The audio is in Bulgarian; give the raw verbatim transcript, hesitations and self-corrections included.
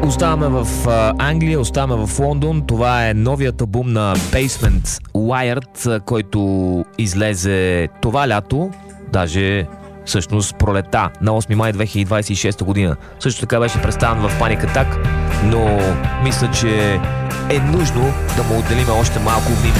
Оставаме в а, Англия, оставаме в Лондон. Това е новият албум на Basement Wired, който излезе това лято, даже всъщност пролета на осми май две хиляди двадесет и шеста година. Също така беше представен в Panic Attack, но мисля, че е нужно да му отделим още малко внимание.